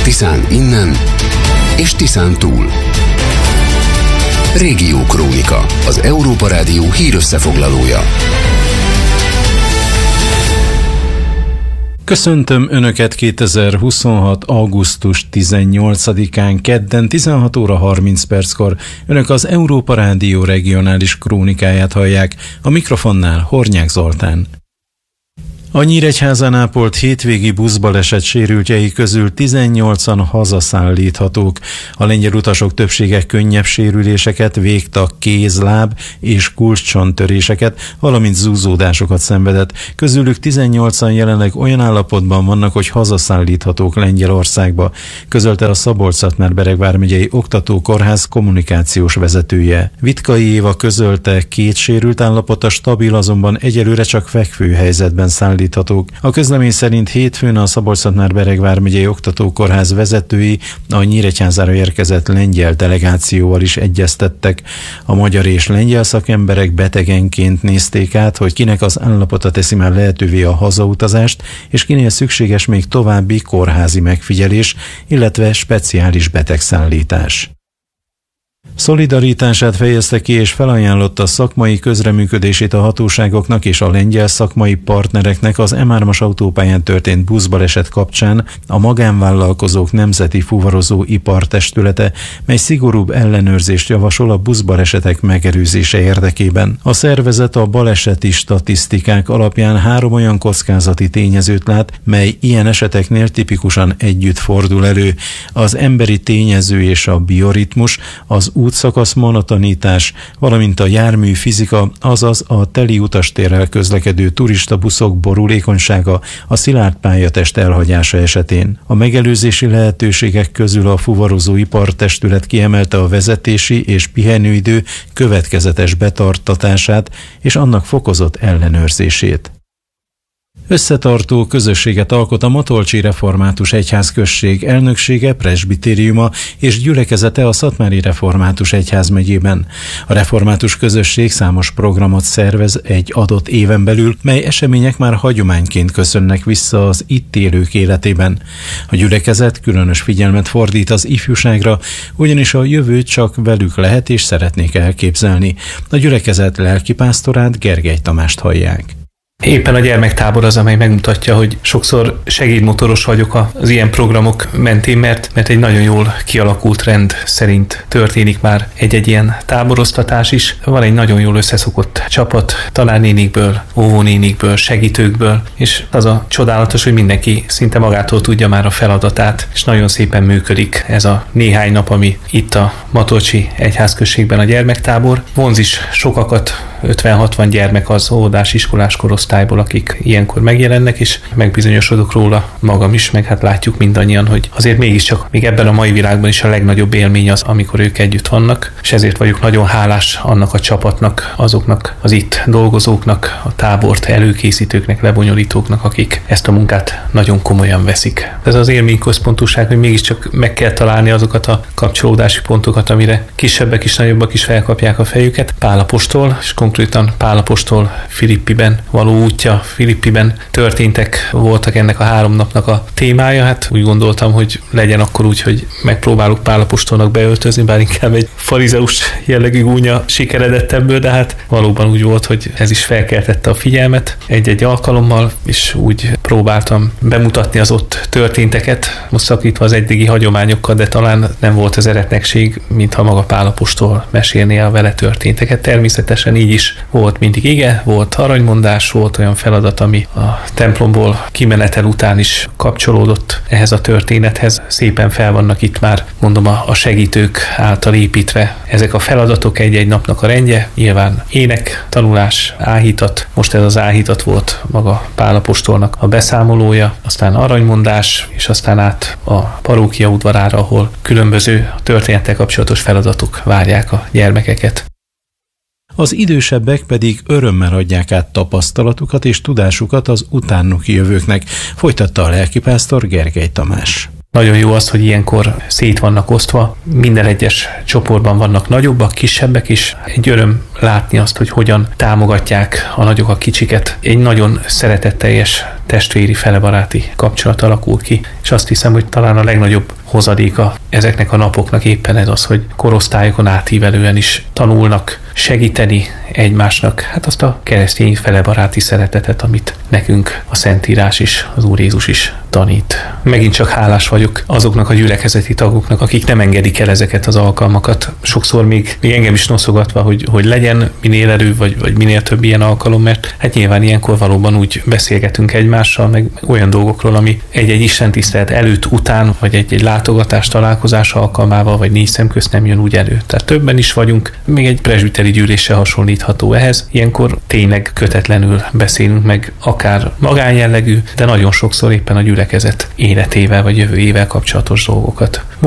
Tiszán innen és Tiszán túl. Régiókrónika, az Európa Rádió hírösszefoglalója. Köszöntöm Önöket 2026. augusztus 18-án kedden 16 óra 30 perckor. Önök az Európa Rádió regionális krónikáját hallják, a mikrofonnál Hornyák Zoltán. A Nyíregyházán ápolt hétvégi buszbaleset sérültjei közül 18-an hazaszállíthatók. A lengyel utasok többsége könnyebb sérüléseket, végtag, kéz-láb és kulcscsontöréseket, valamint zúzódásokat szenvedett. Közülük 18-an jelenleg olyan állapotban vannak, hogy hazaszállíthatók Lengyelországba, közölte a Szabolcs-Szatmár-Bereg vármegyei oktatókórház kommunikációs vezetője. Vitkai Éva közölte, 2 sérült állapota stabil, azonban egyelőre csak fekvő helyzetben szállíthatók. A közlemény szerint hétfőn a Szabolcs-Szatmár-Bereg vármegyei oktatókórház vezetői a Nyíregyházára érkezett lengyel delegációval is egyeztettek. A magyar és lengyel szakemberek betegenként nézték át, hogy kinek az állapota teszi már lehetővé a hazautazást, és kinél szükséges még további kórházi megfigyelés, illetve speciális betegszállítás. Szolidaritását fejezte ki és felajánlotta szakmai közreműködését a hatóságoknak és a lengyel szakmai partnereknek az M3-as autópályán történt buszbaleset kapcsán a Magánvállalkozók Nemzeti Fuvarozó Ipartestülete, mely szigorúbb ellenőrzést javasol a buszbalesetek megelőzése érdekében. A szervezet a baleseti statisztikák alapján 3 olyan kockázati tényezőt lát, mely ilyen eseteknél tipikusan együtt fordul elő: az emberi tényező és a bioritmus, az útszakasz monotonitás, valamint a jármű fizika, azaz a teli utastérrel közlekedő turistabuszok borulékonysága a szilárd pályatest elhagyása esetén. A megelőzési lehetőségek közül a Fuvarozó Ipartestület kiemelte a vezetési és pihenőidő következetes betartatását és annak fokozott ellenőrzését. Összetartó közösséget alkot a Matolcsi Református Egyházközség elnöksége, presbitériuma és gyülekezete a Szatmári Református Egyházmegyében. A református közösség számos programot szervez egy adott éven belül, mely események már hagyományként köszönnek vissza az itt élők életében. A gyülekezet különös figyelmet fordít az ifjúságra, ugyanis a jövőt csak velük lehet és szeretnék elképzelni. A gyülekezet lelkipásztorát, Gergely Tamást hallják. Éppen a gyermektábor az, amely megmutatja, hogy sokszor segédmotoros vagyok az ilyen programok mentén, mert egy nagyon jól kialakult rend szerint történik már egy ilyen táboroztatás is. Van egy nagyon jól összeszokott csapat tanárnénikből, óvónénikből, segítőkből, és az a csodálatos, hogy mindenki szinte magától tudja már a feladatát, és nagyon szépen működik ez a néhány nap, ami itt a Matolcsi Egyházközségben a gyermektábor. Vonz is sokakat, 50-60 gyermek az óvodás iskolás korosztályból, akik ilyenkor megjelennek, és megbizonyosodok róla magam is, meg hát látjuk mindannyian, hogy azért mégiscsak még ebben a mai világban is a legnagyobb élmény az, amikor ők együtt vannak, és ezért vagyok nagyon hálás annak a csapatnak, azoknak az itt dolgozóknak, a tábort előkészítőknek, lebonyolítóknak, akik ezt a munkát nagyon komolyan veszik. Ez az élményközpontúság, hogy mégiscsak meg kell találni azokat a kapcsolódási pontokat, amire kisebbek is, nagyobbak is felkapják a fejüket. Pál apostol, és konkrétan Pál apostol Filippiben való útja, Filippiben történtek voltak ennek a 3 napnak a témája. Hát úgy gondoltam, hogy legyen akkor úgy, hogy megpróbálok Pál apostolnak beöltözni, bár inkább egy farizeus jellegű gúnya sikeredett ebből, de hát valóban úgy volt, hogy ez is felkeltette a figyelmet egy-egy alkalommal, és úgy próbáltam bemutatni az ott történteket, most szakítva az eddigi hagyományokkal, de talán nem volt az eretnekség, mintha maga Pál apostol mesélné a vele történteket. Természetesen így is volt mindig ige, volt aranymondás, volt olyan feladat, ami a templomból kimenetel után is kapcsolódott ehhez a történethez. Szépen fel vannak itt már, mondom, a segítők által építve ezek a feladatok, egy-egy napnak a rendje. Nyilván ének, tanulás, áhítat. Most ez az áhítat volt maga Pál apostolnak a beszámolója, aztán aranymondás, és aztán át a parókia udvarára, ahol különböző történettel kapcsolatos feladatok várják a gyermekeket. Az idősebbek pedig örömmel adják át tapasztalatukat és tudásukat az utánuk jövőknek, folytatta a lelkipásztor Gergely Tamás. Nagyon jó az, hogy ilyenkor szét vannak osztva, minden egyes csoportban vannak nagyobbak, kisebbek is. Egy öröm látni azt, hogy hogyan támogatják a nagyok a kicsiket. Egy nagyon szeretetteljes testvéri, felebaráti kapcsolat alakul ki. És azt hiszem, hogy talán a legnagyobb hozadéka ezeknek a napoknak éppen ez az, hogy korosztályokon átívelően is tanulnak segíteni egymásnak, hát azt a keresztény felebaráti szeretetet, amit nekünk a Szentírás is, az Úr Jézus is tanít. Megint csak hálás vagyok azoknak a gyülekezeti tagoknak, akik nem engedik el ezeket az alkalmakat. Sokszor még engem is noszogatva, hogy legyen minél előbb, vagy minél több ilyen alkalom, mert hát nyilván ilyenkor valóban úgy beszélgetünk egymással, meg olyan dolgokról, ami egy-egy istentisztelet előtt, után, vagy egy látogatás, találkozás alkalmával, vagy négy szem közt nem jön úgy elő. Tehát többen is vagyunk, még egy presbiteri gyűléssel hasonlítható ehhez. Ilyenkor tényleg kötetlenül beszélünk meg, akár magánjellegű, de nagyon sokszor éppen a gyülekezet életével vagy jövőjével kapcsolatos dolgokat.